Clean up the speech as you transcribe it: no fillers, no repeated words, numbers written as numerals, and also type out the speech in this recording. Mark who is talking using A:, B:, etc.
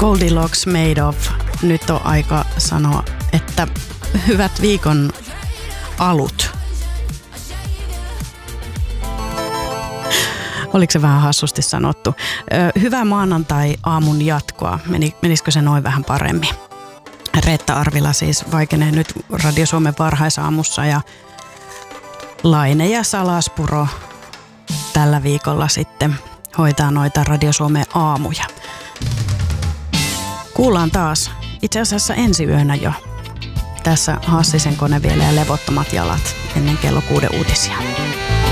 A: Goldilocks Made of. Nyt on aika sanoa, että hyvät viikon alut. Oliko se vähän hassusti sanottu? Hyvää maanantai-aamun jatkoa. Menisikö se noin vähän paremmin? Reetta Arvila siis vaikenee nyt Radio Suomen varhaisaamussa ja Laine ja Salaspuro tällä viikolla sitten hoitaa noita Radio Suomen aamuja. Kuullaan taas itse asiassa ensi yönä jo. Tässä Hassisen kone vielä ja levottomat jalat ennen kello 6 uutisia.